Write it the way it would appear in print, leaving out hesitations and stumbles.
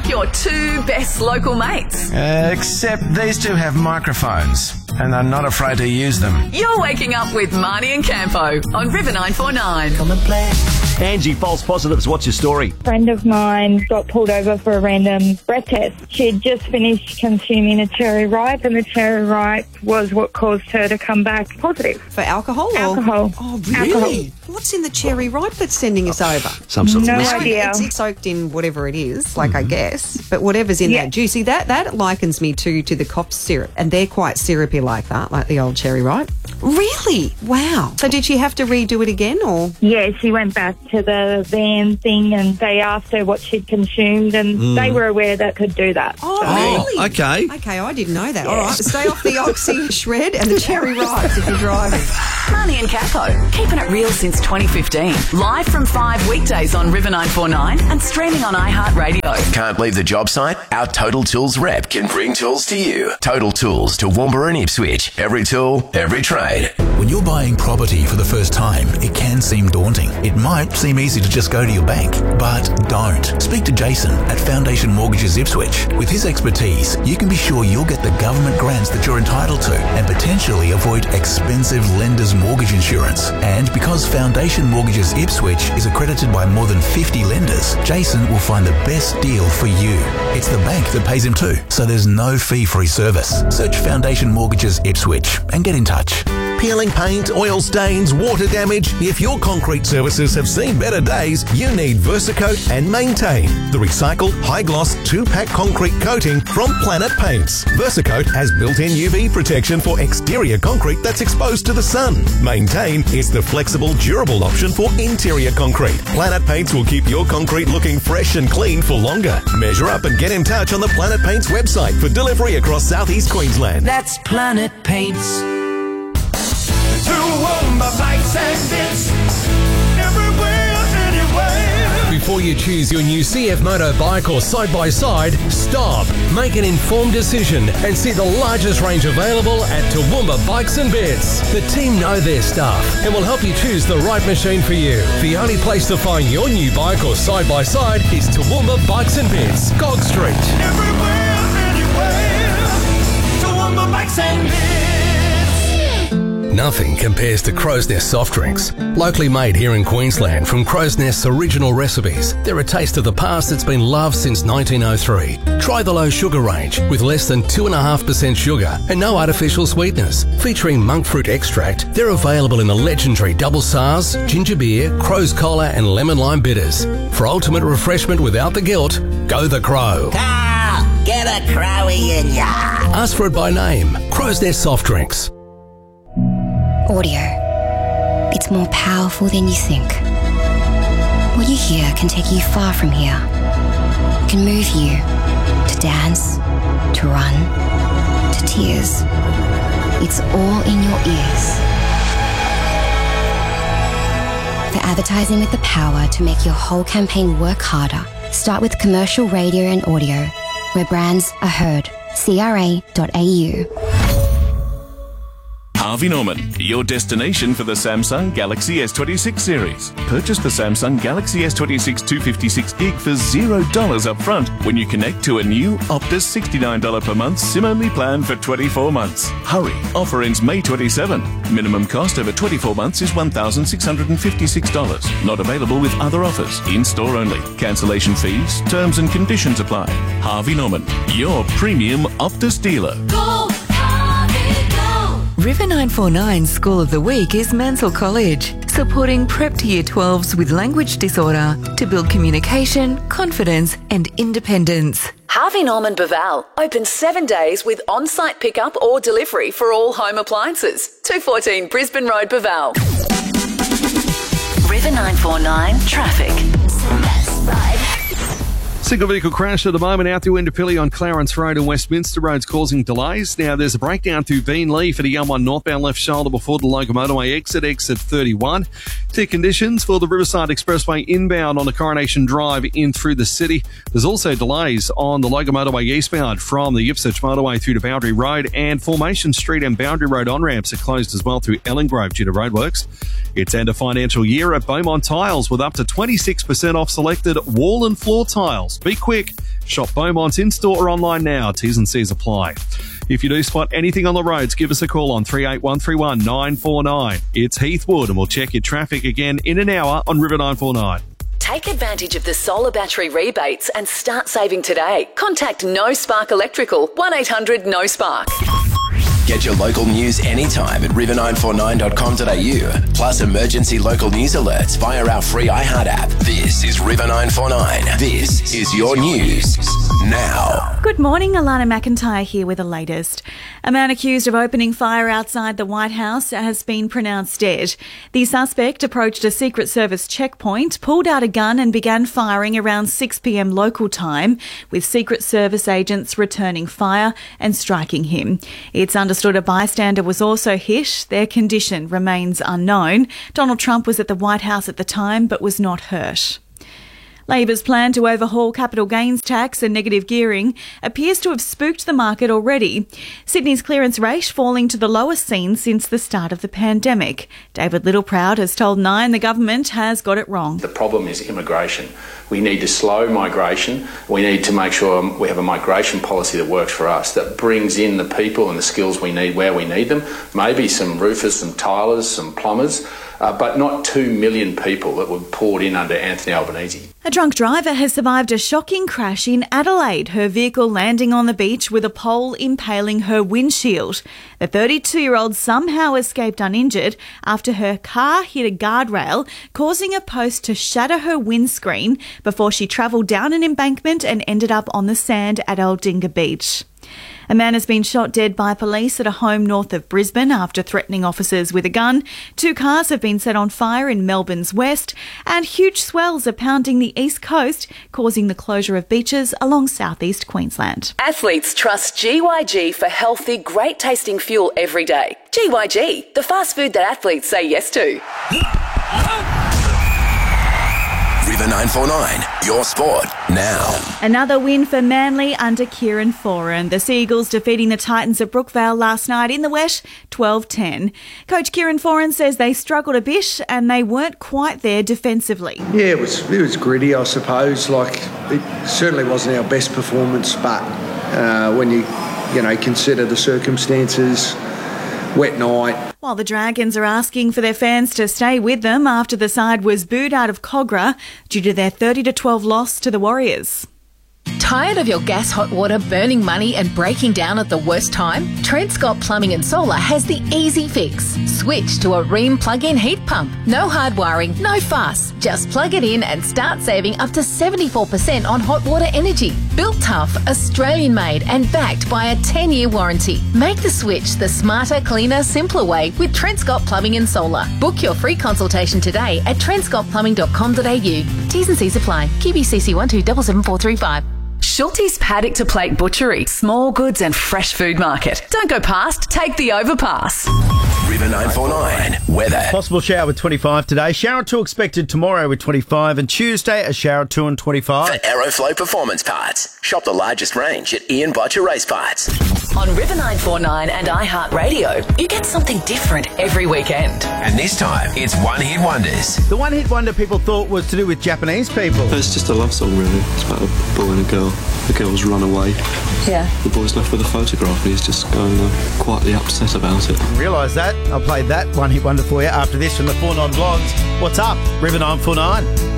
like your two best local mates. Except these two have microphones and are not afraid to use them. You're waking up with Marnie and Campo on River 949. Come and play. Angie, false positives, what's your story? A friend of mine got pulled over for a random breath test. She'd just finished consuming a cherry ripe, and the cherry ripe was what caused her to come back positive. For alcohol? Alcohol. Oh, really? Alcohol. What's in the cherry ripe that's sending us over? Some sort of No whiskey. idea. It's soaked in whatever it is, I guess. But whatever's in that juicy, that likens me to the cough syrup. And they're quite syrupy like that, like the old cherry ripe. Really? Wow. So did she have to redo it again, or? Yeah, she went back to the van thing and they asked her what she'd consumed, and they were aware that could do that. Oh, really? Okay. Okay, I didn't know that. All right, stay off the oxy shred and the cherry ripes if you're driving. Marnie and Campo, keeping it real since 2015. Live from 5 weekdays on River 949 and streaming on iHeartRadio. Can't leave the job site? Our Total Tools rep can bring tools to you. Total Tools to Toowoomba and Ipswich. Every tool, every trade. When you're buying property for the first time, it can seem daunting. It might seem easy to just go to your bank, but don't. Speak to Jason at Foundation Mortgages Ipswich. With his expertise, you can be sure you'll get the government grants that you're entitled to and potentially avoid expensive lender's mortgage insurance. And because Foundation Mortgages Ipswich is accredited by more than 50 lenders, Jason will find the best deal for you. It's the bank that pays him too, so there's no fee for his service. Search Foundation Mortgages Ipswich and get in touch. Peeling paint, oil stains, water damage. If your concrete services have seen better days, you need Versacoat and Maintain, the recycled high-gloss 2-pack concrete coating from Planet Paints. Versacoat has built-in UV protection for exterior concrete that's exposed to the sun. Maintain is the flexible, durable option for interior concrete. Planet Paints will keep your concrete looking fresh and clean for longer. Measure up and get in touch on the Planet Paints website for delivery across southeast Queensland. That's Planet Paints. Toowoomba Bikes and Bits. Everywhere, anywhere. Before you choose your new CF Moto bike or side-by-side, stop, make an informed decision and see the largest range available at Toowoomba Bikes and Bits. The team know their stuff and will help you choose the right machine for you. The only place to find your new bike or side-by-side is Toowoomba Bikes and Bits, Gog Street. Everywhere, anywhere. Toowoomba Bikes and Bits. Nothing compares to Crow's Nest soft drinks. Locally made here in Queensland from Crow's Nest's original recipes, they're a taste of the past that's been loved since 1903. Try the low sugar range with less than 2.5% sugar and no artificial sweeteners. Featuring monk fruit extract, they're available in the legendary Double SARS, ginger beer, Crow's Cola and lemon lime bitters. For ultimate refreshment without the guilt, go the Crow. Carl, get a Crowie in ya. Ask for it by name. Crow's Nest soft drinks. Audio. It's more powerful than you think. What you hear can take you far from here. It can move you to dance, to run, to tears. It's all in your ears. For advertising with the power to make your whole campaign work harder, start with commercial radio and audio, where brands are heard. CRA.au. Harvey Norman, your destination for the Samsung Galaxy S26 series. Purchase the Samsung Galaxy S26 256 gig for $0 up front when you connect to a new Optus $69 per month SIM-only plan for 24 months. Hurry, offer ends May 27. Minimum cost over 24 months is $1,656. Not available with other offers. In-store only. Cancellation fees, terms and conditions apply. Harvey Norman, your premium Optus dealer. Go! River 949 School of the Week is Mansell College, supporting prep to Year 12s with language disorder to build communication, confidence and independence. Harvey Norman Baval, open 7 days with on-site pickup or delivery for all home appliances. 214 Brisbane Road, Baval. River 949 Traffic. Single vehicle crash at the moment out through Indooroopilly on Clarence Road and Westminster Roads causing delays. Now there's a breakdown through Beenleigh for the M1 northbound left shoulder before the Locomotorway exit 31. Thick conditions for the Riverside Expressway inbound on the Coronation Drive in through the city. There's also delays on the Logan Motorway eastbound from the Ipswich Motorway through to Boundary Road, and Formation Street and Boundary Road on-ramps are closed as well through Ellengrove due to roadworks. It's end of financial year at Beaumont Tiles with up to 26% off selected wall and floor tiles. Be quick. Shop Beaumont's in-store or online now. T's and C's apply. If you do spot anything on the roads, give us a call on 38131 949. It's Heathwood, and we'll check your traffic again in an hour on River 949. Take advantage of the solar battery rebates and start saving today. Contact No Spark Electrical, 1800-NO-SPARK. Get your local news anytime at river949.com.au. Plus emergency local news alerts via our free iHeart app. This is River 949. This is your news now. Good morning, Alana McIntyre here with the latest. A man accused of opening fire outside the White House has been pronounced dead. The suspect approached a Secret Service checkpoint, pulled out a gun and began firing around 6 p.m. local time, with Secret Service agents returning fire and striking him. It's understood a bystander was also hit. Their condition remains unknown. Donald Trump was at the White House at the time but was not hurt. Labor's plan to overhaul capital gains tax and negative gearing appears to have spooked the market already. Sydney's clearance rate falling to the lowest seen since the start of the pandemic. David Littleproud has told Nine the government has got it wrong. The problem is immigration. We need to slow migration. We need to make sure we have a migration policy that works for us, that brings in the people and the skills we need where we need them. Maybe some roofers, some tilers, some plumbers, but not 2 million people that were poured in under Anthony Albanese. A drunk driver has survived a shocking crash in Adelaide, her vehicle landing on the beach with a pole impaling her windshield. The 32-year-old somehow escaped uninjured after her car hit a guardrail, causing a post to shatter her windscreen before she travelled down an embankment and ended up on the sand at Aldinga Beach. A man has been shot dead by police at a home north of Brisbane after threatening officers with a gun. 2 cars have been set on fire in Melbourne's west, and huge swells are pounding the east coast, causing the closure of beaches along southeast Queensland. Athletes trust GYG for healthy, great-tasting fuel every day. GYG, the fast food that athletes say yes to. River 949, your sport now. Another win for Manly under Kieran Foran. The Seagulls defeating the Titans at Brookvale last night in the wet, 12-10. Coach Kieran Foran says they struggled a bit and they weren't quite there defensively. Yeah, it was gritty, I suppose. Like, it certainly wasn't our best performance, but when you consider the circumstances, wet night. While the Dragons are asking for their fans to stay with them after the side was booed out of Cogra due to their 30-12 loss to the Warriors. Tired of your gas hot water burning money and breaking down at the worst time? Trent Scott Plumbing and Solar has the easy fix. Switch to a Rheem plug-in heat pump. No hard wiring, no fuss. Just plug it in and start saving up to 74% on hot water energy. Built tough, Australian-made and backed by a 10-year warranty. Make the switch the smarter, cleaner, simpler way with Trent Scott Plumbing and Solar. Book your free consultation today at trentscottplumbing.com.au. T's and C's apply. QBCC 12774435. Schulte's Paddock to Plate Butchery, small goods and fresh food market. Don't go past, take the overpass. River 949, weather. Possible shower with 25 today. Shower 2 expected tomorrow with 25, and Tuesday a shower 2 and 25. For Aeroflow Performance Parts, shop the largest range at Ian Butcher Race Parts. On River 949 and iHeartRadio, you get something different every weekend. And this time, it's one-hit wonders. The one-hit wonder people thought was to do with Japanese people. It's just a love song, really. It's about a boy and a girl. The girl's run away. Yeah. The boy's left with a photograph and he's just going quietly upset about it. Realise that. I'll play that one-hit wonder for you after this from the 49 Blogs. What's up? River 949.